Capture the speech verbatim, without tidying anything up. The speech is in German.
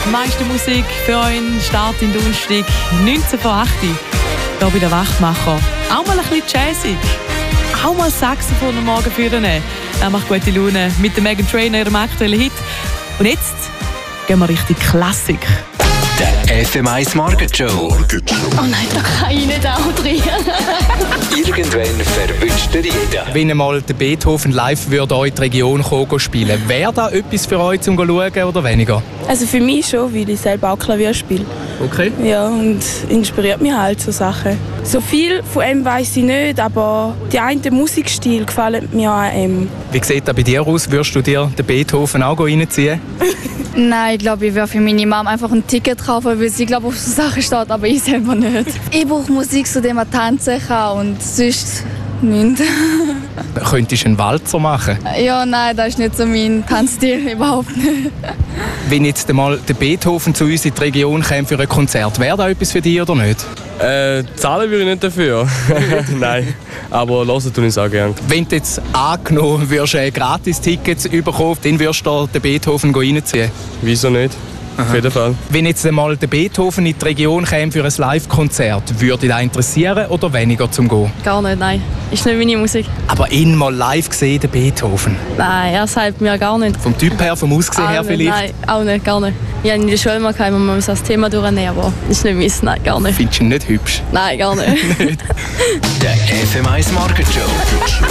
meiste Musik für euren Start in den Donnerstag, neunzehn vor acht. Hier bei den Wachmacher. Auch mal ein bisschen jazzig. Auch mal Saxophon am Morgen führen. Das macht gute Laune mit dem Meghan Trainor, ihrem aktuellen Hit. Und jetzt gehen wir richtig Klassik. Der F M eins Morgen Show. Oh nein, da kann ich nicht auch drin. Irgendwann verwünscht ihr jeden. Wenn einmal der Beethoven live würde euch die Region kommen spielen, wäre das etwas für euch zum Schauen oder weniger? Also für mich schon, weil ich selber auch Klavier spiele. Okay. Ja, und inspiriert mich halt so Sachen. So viel von ihm weiss ich nicht, aber die einen Musikstil gefällt mir an ihm. Wie sieht das bei dir aus? Würdest du dir den Beethoven auch reinziehen? Nein, ich glaube, ich würde für meine Mom einfach ein Ticket kaufen, weil sie, glaube auf so Sachen steht, aber ich selber nicht. Ich brauche Musik, zu der man tanzen kann und sonst nichts. Könntest du einen Walzer machen? Ja, nein, das ist nicht so mein Tanzstil, überhaupt nicht. Wenn jetzt einmal der Beethoven zu uns in die Region käme für ein Konzert, wäre das etwas für dich oder nicht? Äh, zahlen würde ich nicht dafür. Nein, aber hören tue ich es auch gerne. Wenn du jetzt angenommen würdest, äh, Gratis-Tickets bekommen, dann würdest du den Beethoven reinziehen? Wieso nicht? Auf jeden Fall. Wenn jetzt einmal der Beethoven in die Region käme für ein Live-Konzert, würde dich das interessieren oder weniger zum Gehen? Gar nicht, nein. Ist nicht meine Musik. Aber ihn mal live gesehen, den Beethoven? Nein, er sagt mir gar nicht. Vom Typ her, vom Aussehen Auch her nicht, vielleicht? Nein, auch nicht, gar nicht. Ich habe in der Schule mal gehabt, man muss das Thema durchnehmen, aber ist nicht meins, nein, gar nicht. Findest du ihn nicht hübsch? Nein, gar nicht. Der F M eins Morgen Show.